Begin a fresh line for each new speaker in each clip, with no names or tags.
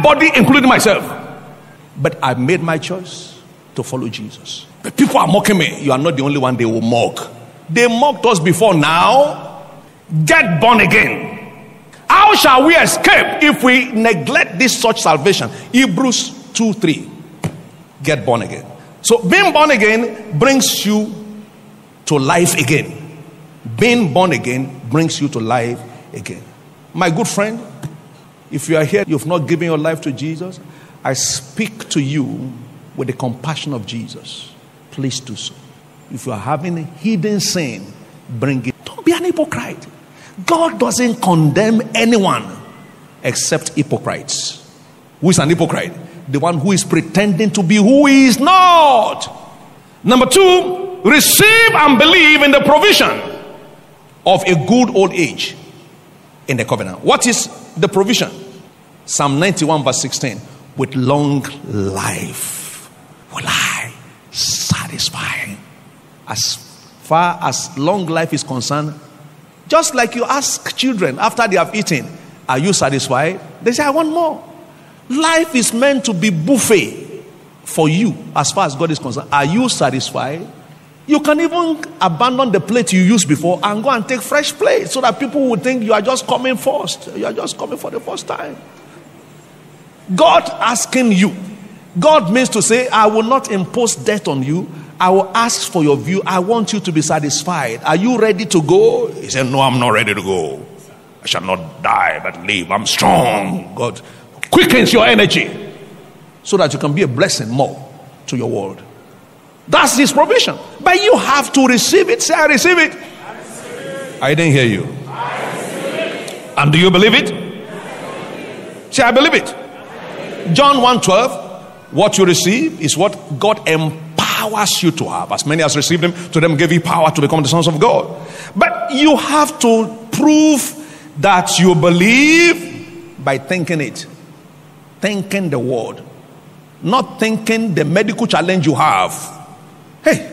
everybody, including myself. But I made my choice to follow Jesus. But people are mocking me. You are not the only one they will mock. They mocked us before now. Get born again. How shall we escape if we neglect this such salvation? Hebrews 2:3. Get born again. So being born again brings you to life again. Being born again brings you to life again. My good friend, if you are here, you've not given your life to Jesus, I speak to you with the compassion of Jesus. Please do so. If you are having hidden sin, bring it. Don't be an hypocrite. God doesn't condemn anyone except hypocrites. Who is an hypocrite? The one who is pretending to be who he is not. Number 2, receive and believe in the provision of a good old age in the covenant. What is the provision? Psalm 91 verse 16. With long life will I satisfy. As far as long life is concerned, just like you ask children after they have eaten, are you satisfied? They say, I want more. Life is meant to be buffet for you as far as God is concerned. Are you satisfied? You can even abandon the plate you used before and go and take fresh plates so that people will think you are just coming first. You are just coming for the first time. God asking you. God means to say, I will not impose debt on you. I will ask for your view. I want you to be satisfied. Are you ready to go? He said, no, I'm not ready to go. I shall not die but live. I'm strong. God quickens your energy so that you can be a blessing more to your world. That's his provision. But you have to receive it. Say, I receive it.
I receive it.
I didn't hear you.
I receive it.
And do you believe it? Say, I believe it. John 1:12. What you receive is what God empowers you to have. As many as received him, to them gave he power to become the sons of God. But you have to prove that you believe by thinking it. Thinking the word. Not thinking the medical challenge you have. Hey,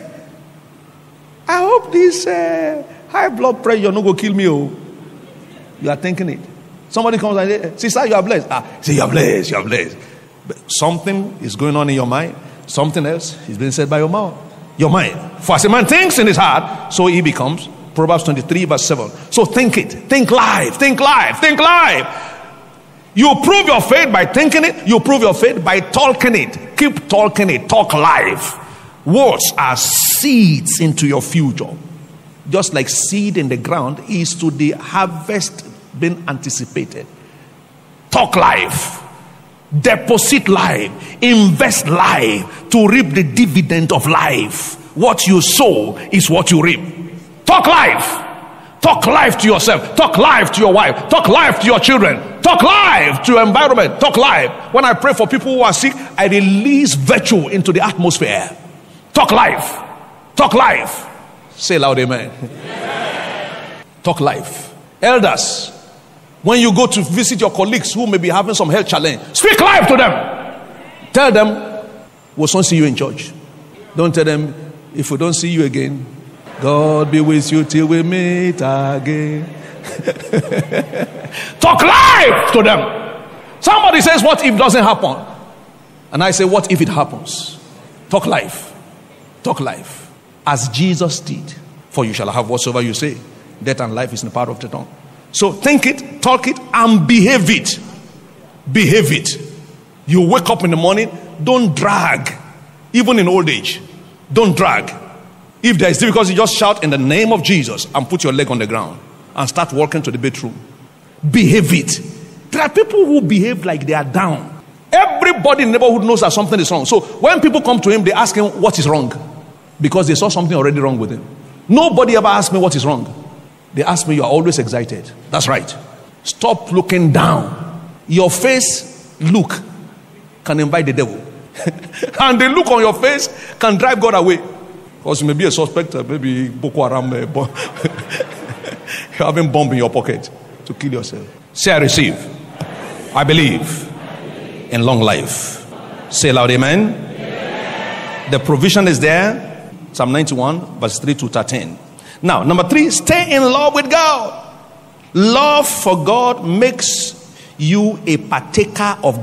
I hope this high blood pressure no go kill me. Oh, you are thinking it. Somebody comes and says, sister, you are blessed. Say, you are blessed, you are blessed. But something is going on in your mind. Something else is being said by your mouth. Your mind. For as a man thinks in his heart, so he becomes. Proverbs 23 verse 7. So think it. Think life. Think life. Think life. You prove your faith by thinking it. You prove your faith by talking it. Keep talking it. Talk life. Words are seeds into your future. Just like seed in the ground is to the harvest being anticipated. Talk life. Deposit life. Invest life to reap the dividend of life. What you sow is what you reap. Talk life. Talk life to yourself. Talk life to your wife. Talk life to your children. Talk life to your environment. Talk life. When I pray for people who are sick, I release virtue into the atmosphere. Talk life. Talk life. Say loud amen. Amen. Talk life. Elders, when you go to visit your colleagues who may be having some health challenge, speak life to them. Tell them, we'll soon see you in church. Don't tell them, if we don't see you again, God be with you till we meet again. Talk life to them. Somebody says, what if it doesn't happen? And I say, what if it happens? Talk life. Talk life. As Jesus did. For you shall have whatsoever you say. Death and life is in the power of the tongue. So think it, talk it, and behave it. Behave it. You wake up in the morning, don't drag. Even in old age, don't drag. If there is difficulty, just shout in the name of Jesus and put your leg on the ground and start walking to the bedroom. Behave it. There are people who behave like they are down. Everybody in the neighborhood knows that something is wrong. So when people come to him, they ask him what is wrong, because they saw something already wrong with him. Nobody ever asked me what is wrong. They ask me, you are always excited. That's right. Stop looking down. Your face look can invite the devil. And the look on your face can drive God away. Because you may be a suspect, maybe Boko Haram, having bomb in your pocket to kill yourself. Say, I receive. I believe in long life. Say loud, amen. Amen. The provision is there. Psalm 91, verse 3 to 13. Now, number 3, stay in love with God. Love for God makes you a partaker of